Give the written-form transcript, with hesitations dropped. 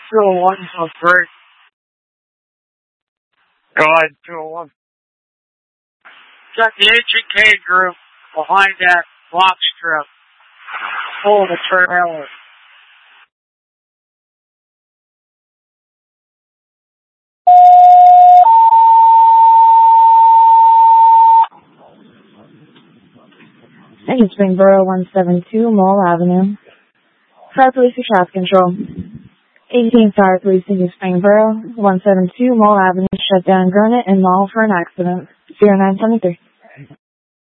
201 sounds great. Go ahead, 201. Got the H&K group behind that block strip full of the trailer. Thank you, Springboro 172 Mall Avenue. Fire Police to Traffic Control. 18 Fire Police in Springboro 172 Mall Avenue shut down Gurnett and Mall for an accident. 0973.